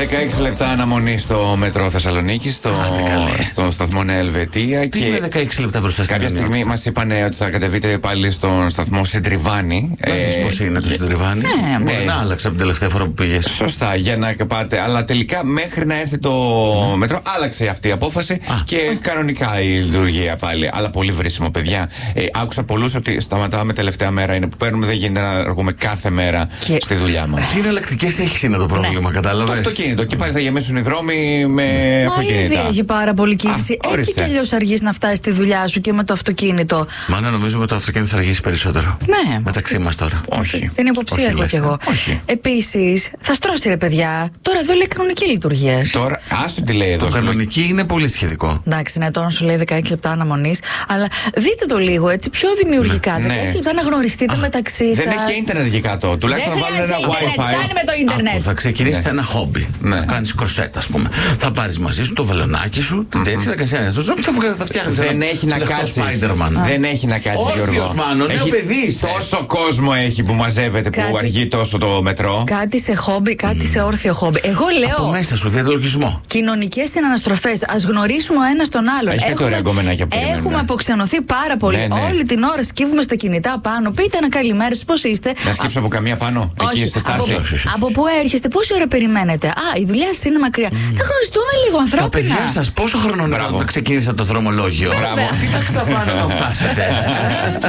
16 λεπτά αναμονή στο μετρό Θεσσαλονίκη, στο σταθμό Νέα Ελβετία. Τι είναι 16 λεπτά μπροστά στην κάποια στιγμή μας είπαν ότι θα κατεβείτε πάλι στον σταθμό Συντριβάνη. Πώς είναι το Συντριβάνη? Ναι, να άλλαξε από την τελευταία φορά που πήγες. Σωστά, για να πάτε. Αλλά τελικά μέχρι να έρθει το μετρό άλλαξε αυτή η απόφαση και κανονικά η λειτουργία πάλι. Αλλά πολύ βρήσιμο, παιδιά. Άκουσα πολλούς ότι σταματάμε τελευταία μέρα. Είναι που παίρνουμε, δεν γίνεται να αργούμε κάθε μέρα στη δουλειά μας. Τι εναλλακτικές έχεις είναι το πρόβλημα, κατάλαβες? Το αυτοκίνητο. Και πάλι θα γεμίσουν οι δρόμοι με αυτοκίνητα. Ήδη έχει πάρα πολύ κίνηση. Έτσι κι αλλιώς αργείς να φτάσεις στη δουλειά σου και με το αυτοκίνητο. Μάνα, νομίζω με το αυτοκίνητο θα αργήσει περισσότερο. Ναι. Μεταξύ μας τώρα. Όχι. Την υποψία έχω κι εγώ. Επίσης, θα στρώσει ρε παιδιά. Τώρα εδώ λέει κανονική λειτουργία. Τώρα, άσου τι λέει εδώ. Το κανονική είναι πολύ σχετικό. Εντάξει, ναι, τώρα σου λέει 16 λεπτά αναμονής. Αλλά δείτε το λίγο έτσι πιο δημιουργικά. 16 λεπτά να γνωριστείτε μεταξύ σας. Δεν έχει και ίντερνετ εκεί κάτω. Τουλάχιστον να βάλουν ένα Wi-Fi. Φτάνει με το ίντερνετ. Θα ξεκινήσει ένα χόμπι. Να κάνει κροσέτα, α πούμε. Θα πάρει μαζί σου το βελονάκι σου, την τέτοια, θα κάνει ένα ζώο και θα φτιάχνει. Δεν έχει να κάτσει. Δεν έχει να κάτσει, Γιώργο. Νέο παιδί. Τόσο κόσμο έχει που μαζεύεται, που αργεί τόσο το μετρό. Κάτι σε χόμπι, κάτι σε όρθιο χόμπι. Εγώ λέω. Από μέσα σου, διαλογισμό. Κοινωνικές συναναστροφές. Ας γνωρίσουμε ο ένας τον άλλον. Έχει και ωραία γκομενάκια που έχουμε αποξενωθεί πάρα πολύ. Ναι. Όλη την ώρα σκύβουμε στα κινητά πάνω. Πείτε ένα καλημέρα σας, πώς είστε. Να σκύψω από καμία πάνω, εκεί στη στάση. Από πού έρχεστε, πόση ώρα περιμένετε. Η δουλειά σας είναι μακριά. Να γνωριστούμε λίγο ανθρώπινα. Τα παιδιά σας πόσο χρόνο να ξεκίνησαν το δρομολόγιο? Μπράβο. Κοιτάξτε τα πάνω να φτάσετε.